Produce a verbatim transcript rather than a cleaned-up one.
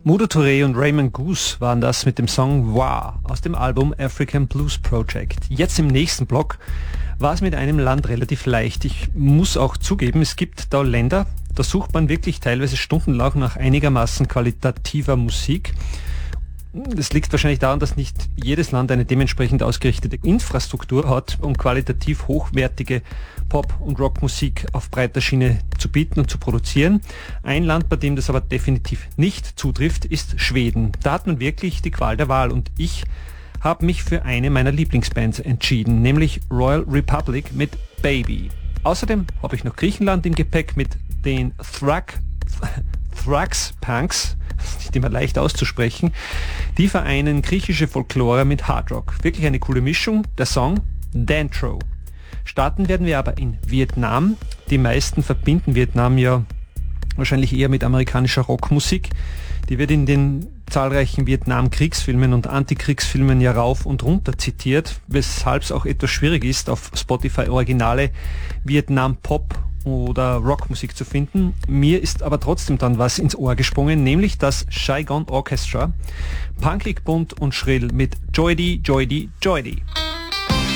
Moude Touré und Raymond Goose waren das mit dem Song Wow aus dem Album African Blues Project. Jetzt im nächsten Block war es mit einem Land relativ leicht. Ich muss auch zugeben, es gibt da Länder, da sucht man wirklich teilweise stundenlang nach einigermaßen qualitativer Musik. Das liegt wahrscheinlich daran, dass nicht jedes Land eine dementsprechend ausgerichtete Infrastruktur hat, um qualitativ hochwertige Pop- und Rockmusik auf breiter Schiene zu bieten und zu produzieren. Ein Land, bei dem das aber definitiv nicht zutrifft, ist Schweden. Da hat man wirklich die Qual der Wahl und ich habe mich für eine meiner Lieblingsbands entschieden, nämlich Royal Republic mit Baby. Außerdem habe ich noch Griechenland im Gepäck mit den Thrak, Thrax Punks, nicht immer leicht auszusprechen. Die vereinen griechische Folklore mit Hardrock. Wirklich eine coole Mischung. Der Song Dantro. Starten werden wir aber in Vietnam. Die meisten verbinden Vietnam ja wahrscheinlich eher mit amerikanischer Rockmusik. Die wird in den zahlreichen Vietnam-Kriegsfilmen und Antikriegsfilmen ja rauf und runter zitiert, weshalb es auch etwas schwierig ist, auf Spotify originale Vietnam-Pop oder Rockmusik zu finden. Mir ist aber trotzdem dann was ins Ohr gesprungen, nämlich das Saigon Orchestra. Punkig, bunt und schrill mit Joy-Dee, Joy-Dee, Joy-Dee.